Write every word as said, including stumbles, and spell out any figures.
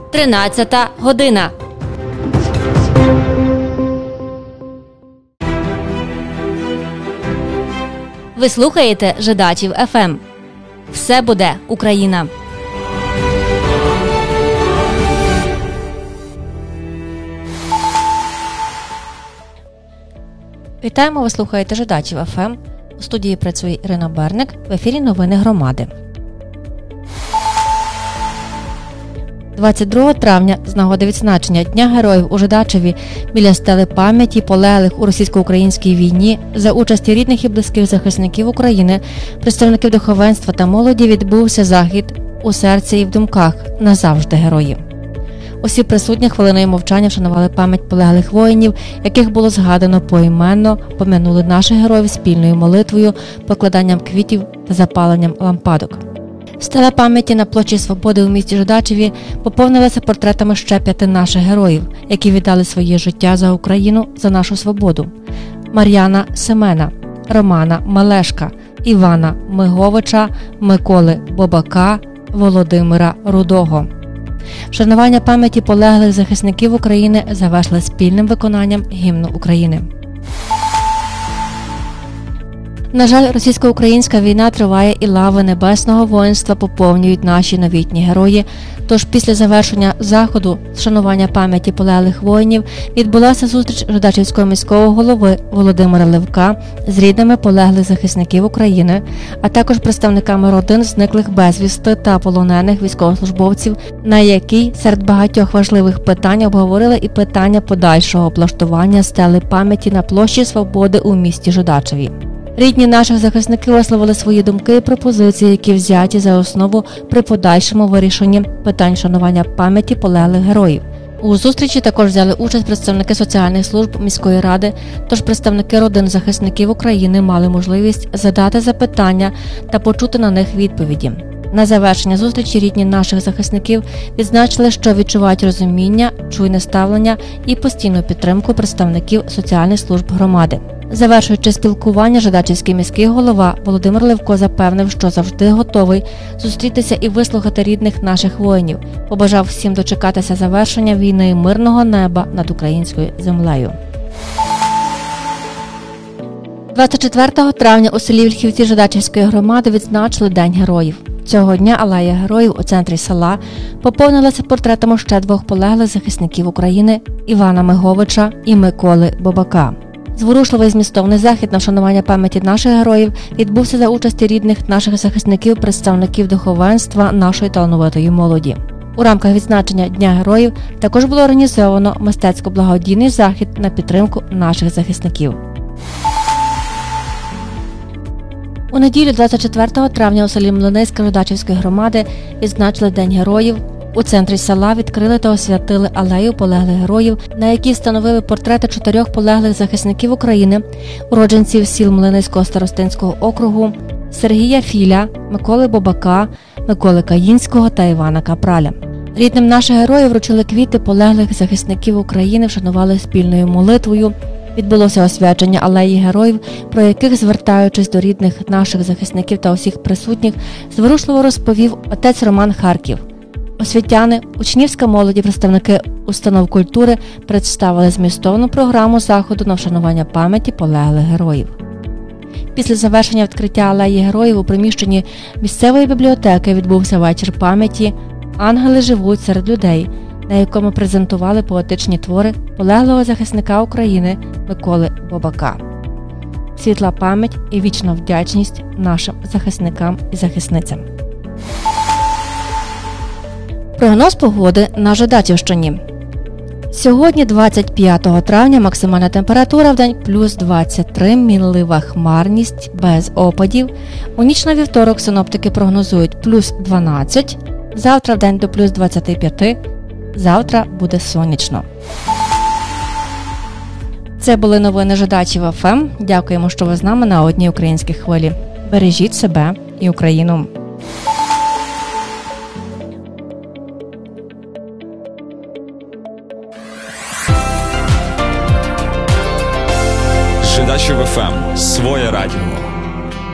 тринадцята година. Ви слухаєте Жидачів еф ем. Все буде Україна. Вітаємо, ви слухаєте Жидачів еф ем. У студії працює Ірина Берник. В ефірі новини громади. двадцять другого травня з нагоди відзначення Дня Героїв у Жидачеві біля стели пам'яті полеглих у російсько-українській війні за участі рідних і близьких захисників України, представників духовенства та молоді відбувся захід «У серці і в думках. Назавжди герої». Усі присутні хвилиною мовчання вшанували пам'ять полеглих воїнів, яких було згадано поіменно, пом'янули наших героїв спільною молитвою, покладанням квітів та запаленням лампадок. Стела пам'яті на площі Свободи у місті Жидачеві поповнилася портретами ще п'яти наших героїв, які віддали своє життя за Україну, за нашу свободу. Мар'яна Семена, Романа Малешка, Івана Миговича, Миколи Бобака, Володимира Рудого. Вшанування пам'яті полеглих захисників України завершили спільним виконанням гімну України. На жаль, російсько-українська війна триває і лави небесного воїнства поповнюють наші новітні герої. Тож після завершення заходу вшанування пам'яті полеглих воїнів відбулася зустріч Жидачівського міського голови Володимира Левка з рідними полеглих захисників України, а також представниками родин зниклих безвісти та полонених військовослужбовців, на якій серед багатьох важливих питань обговорили і питання подальшого облаштування стели пам'яті на площі Свободи у місті Жидачеві. Рідні наших захисників висловили свої думки і пропозиції, які взяті за основу при подальшому вирішенні питань шанування пам'яті полеглих героїв. У зустрічі також взяли участь представники соціальних служб міської ради, тож представники родин захисників України мали можливість задати запитання та почути на них відповіді. На завершення зустрічі рідні наших захисників відзначили, що відчувають розуміння, чуйне ставлення і постійну підтримку представників соціальних служб громади. Завершуючи спілкування, Жидачівський міський голова Володимир Левко запевнив, що завжди готовий зустрітися і вислухати рідних наших воїнів. Побажав всім дочекатися завершення війни і мирного неба над українською землею. двадцять четвертого травня у селі Вільхівці Жидачівської громади відзначили День героїв. Цього дня алея героїв у центрі села поповнилася портретами ще двох полеглих захисників України – Івана Миговича і Миколи Бобака. Зворушливий змістовний захід на вшанування пам'яті наших героїв відбувся за участі рідних наших захисників, представників духовенства, нашої талановитої молоді. У рамках відзначення Дня героїв також було організовано мистецько-благодійний захід на підтримку наших захисників. У неділю двадцять четвертого травня у селі Млиниська Жидачівської громади відзначили День героїв. У центрі села відкрили та освятили алею полеглих героїв, на якій встановили портрети чотирьох полеглих захисників України, уродженців сіл Млиниського старостинського округу Сергія Філя, Миколи Бобака, Миколи Каїнського та Івана Капраля. Рідним наших героїв вручили квіти полеглих захисників України, вшанували спільною молитвою. Відбулося освячення алеї героїв, про яких, звертаючись до рідних наших захисників та усіх присутніх, зворушливо розповів отець Роман Харків. Освітяни, учнівська молодь і представники установ культури представили змістовну програму заходу на вшанування пам'яті полеглих героїв. Після завершення відкриття алеї героїв у приміщенні місцевої бібліотеки відбувся вечір пам'яті «Ангели живуть серед людей», на якому презентували поетичні твори полеглого захисника України Миколи Бобака. Світла пам'ять і вічна вдячність нашим захисникам і захисницям. Прогноз погоди на Жидачівщині. Сьогодні, двадцять п'ятого травня, максимальна температура в день плюс двадцять три, мінлива хмарність, без опадів. У ніч на вівторок синоптики прогнозують плюс дванадцять, завтра в день до плюс двадцять п'ять, завтра буде сонячно. Це були новини Жидачів еф ем. Дякуємо, що ви з нами на одній українській хвилі. Бережіть себе і Україну. Жидачів еф ем. Своє радіо.